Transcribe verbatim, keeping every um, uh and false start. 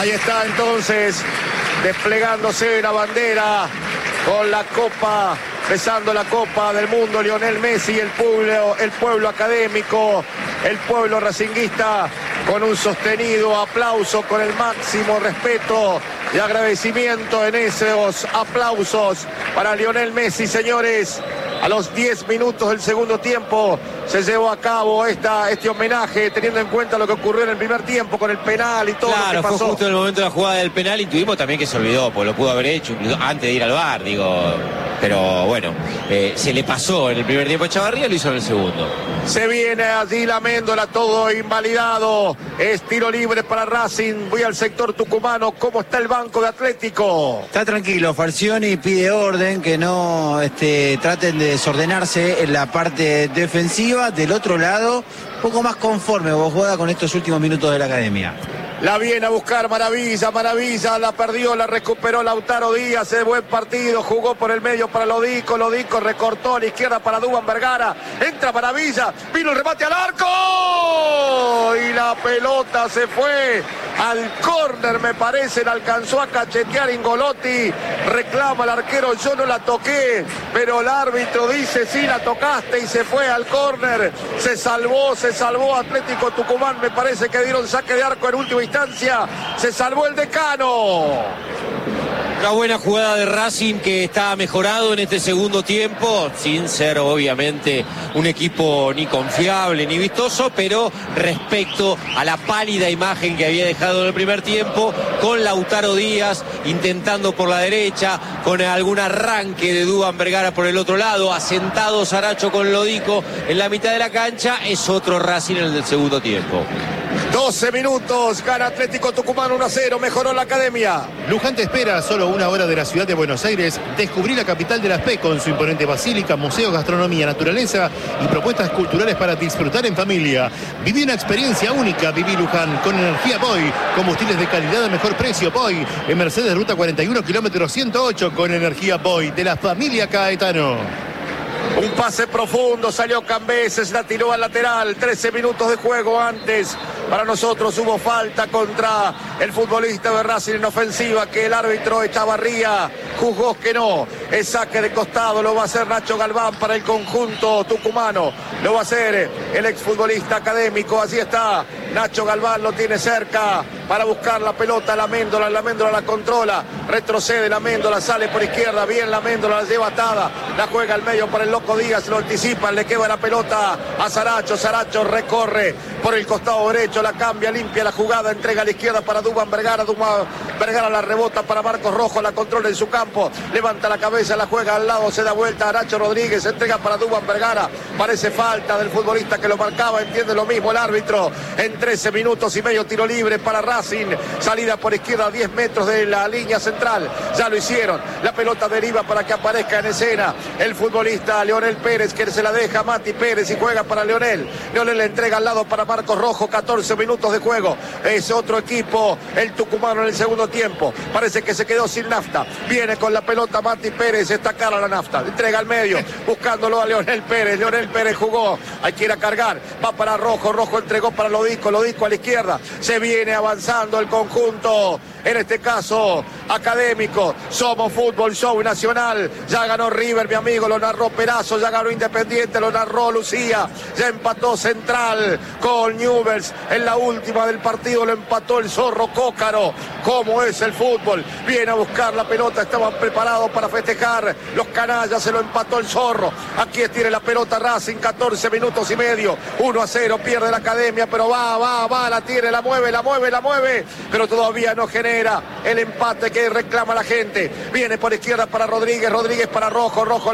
Ahí está entonces, desplegándose la bandera con la copa, besando la Copa del Mundo, Lionel Messi, el pueblo, el pueblo académico, el pueblo racinguista, con un sostenido aplauso, con el máximo respeto y agradecimiento en esos aplausos para Lionel Messi, señores. A los diez minutos del segundo tiempo se llevó a cabo esta, este homenaje, teniendo en cuenta lo que ocurrió en el primer tiempo con el penal y todo claro, lo que pasó. Fue justo en el momento de la jugada del penal, intuimos también que se olvidó, pues lo pudo haber hecho incluso antes de ir al V A R, digo. Pero bueno, eh, se le pasó en el primer tiempo a Chavarría, lo hizo en el segundo. Se viene allí la Méndola, todo invalidado. Es tiro libre para Racing. Voy al sector tucumano. ¿Cómo está el banco de Atlético? Está tranquilo. Falcioni pide orden, que no este, traten de desordenarse en la parte defensiva. Del otro lado, un poco más conforme vos juega con estos últimos minutos de la academia. La viene a buscar Maravilla, Maravilla la perdió, la recuperó Lautaro Díaz, de buen partido, jugó por el medio para Lodico, Lodico recortó a la izquierda para Duván Vergara, entra Maravilla, vino el remate al arco y la pelota se fue al córner, me parece, la alcanzó a cachetear Ingolotti, reclama el arquero, yo no la toqué, pero el árbitro dice sí la tocaste y se fue al córner, se salvó, se salvó Atlético Tucumán, me parece que dieron saque de arco en última instancia, se salvó el decano. Una buena jugada de Racing que está mejorado en este segundo tiempo, sin ser obviamente un equipo ni confiable ni vistoso, pero respecto a la pálida imagen que había dejado en el primer tiempo, con Lautaro Díaz intentando por la derecha, con algún arranque de Duván Vergara por el otro lado, asentado Saracho con Lodico en la mitad de la cancha, es otro Racing en el del segundo tiempo. doce minutos, gana Atlético Tucumán uno a cero, mejoró la academia. Luján te espera a solo una hora de la ciudad de Buenos Aires. Descubrí la capital de las P con su imponente basílica, museos, gastronomía, naturaleza y propuestas culturales para disfrutar en familia. Viví una experiencia única, viví Luján con energía Boy, combustibles de calidad al mejor precio Boy, en Mercedes Ruta cuarenta y uno, kilómetro ciento ocho, con energía Boy, de la familia Caetano. Un pase profundo, salió Cambeses, la tiró al lateral, trece minutos de juego antes. Para nosotros hubo falta contra el futbolista de Racing en ofensiva, que el árbitro Echavarría juzgó que no. El saque de costado lo va a hacer Nacho Galván para el conjunto tucumano. Lo va a hacer el exfutbolista académico. Así está, Nacho Galván lo tiene cerca para buscar la pelota. La Méndola, la Méndola la controla. Retrocede la Méndola, sale por izquierda. Bien la Méndola, la lleva atada. La juega al medio para el Loco Díaz, lo anticipan, le queda la pelota a Saracho. Saracho recorre por el costado derecho, la cambia, limpia la jugada, entrega a la izquierda para Duván Vergara. Duván Vergara la rebota para Marcos Rojo, la controla en su campo. Levanta la cabeza, la juega al lado, se da vuelta a Nacho Rodríguez, entrega para Duván Vergara. Parece falta del futbolista que lo marcaba, entiende lo mismo el árbitro. En trece minutos y medio, tiro libre para Racing. Salida por izquierda a diez metros de la línea central. Ya lo hicieron. La pelota deriva para que aparezca en escena el futbolista Leonel Pérez, que se la deja a Mati Pérez y juega para Leonel. Leonel le entrega al lado para Marcos Rojo, catorce minutos de juego. Es otro equipo, el tucumano en el segundo tiempo. Parece que se quedó sin nafta. Viene con la pelota Mati Pérez, está cara la nafta. Entrega al medio, buscándolo a Leonel Pérez. Leonel Pérez jugó, hay que ir a cargar. Va para Rojo, Rojo entregó para Lodico, Lodico a la izquierda. Se viene avanzando el conjunto, en este caso académico. Somos Fútbol Show Nacional. Ya ganó River, mi amigo, lo narró Perazo, ya ganó Independiente, lo narró Lucía, ya empató Central con Newell's. En la última del partido lo empató el Zorro Cócaro. ¿Cómo es el fútbol? Viene a buscar la pelota, estaban preparados para festejar los canallas, se lo empató el Zorro. Aquí tiene la pelota Racing, catorce minutos y medio, uno a cero, pierde la academia, pero va, va, va, la tiene, la mueve, la mueve, la mueve, pero todavía no genera el empate que reclama la gente. Viene por izquierda para Rodríguez, Rodríguez para Rojo, Rojo